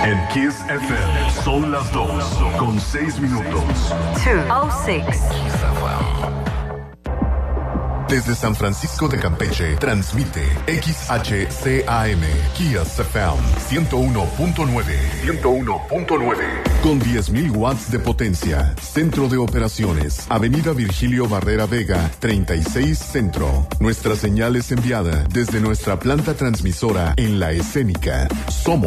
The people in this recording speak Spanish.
En Kiss FM son las 2:06. 2:06. Desde San Francisco de Campeche, transmite XHCAM, Kiss FM 101.9. 101.9. Con 10.000 watts de potencia. Centro de operaciones. Avenida Virgilio Barrera Vega, 36 Centro. Nuestra señal es enviada desde nuestra planta transmisora en La Escénica. Somos